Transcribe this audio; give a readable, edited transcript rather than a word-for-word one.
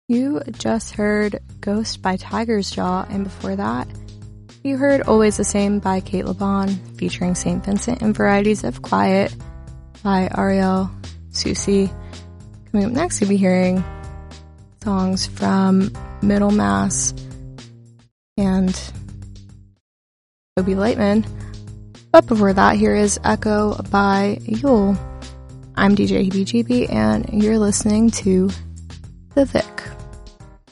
You just heard Ghost by Tiger's Jaw, and before that, you heard Always the Same by Kate LeBon, featuring St. Vincent and Varieties of Quiet by Ariel Susi. Coming up next, you'll be hearing songs from Middle Mass and Toby Lightman. But before that, here is Echo by Yule. I'm DJ HeebieJeebie, and you're listening to The Vic.